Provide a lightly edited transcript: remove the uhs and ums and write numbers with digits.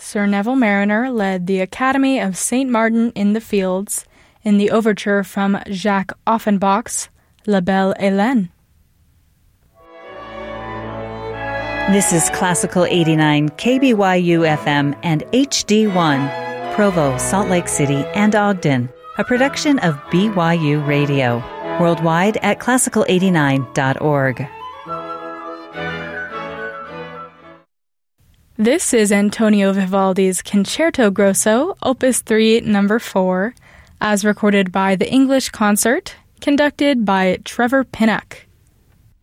Sir Neville Marriner led the Academy of St. Martin in the Fields in the overture from Jacques Offenbach's La Belle Hélène. This is Classical 89 KBYU FM and HD1, Provo, Salt Lake City, and Ogden, a production of BYU Radio, worldwide at classical89.org. This is Antonio Vivaldi's Concerto Grosso, Opus 3, Number 4, as recorded by the English Concert, conducted by Trevor Pinnock.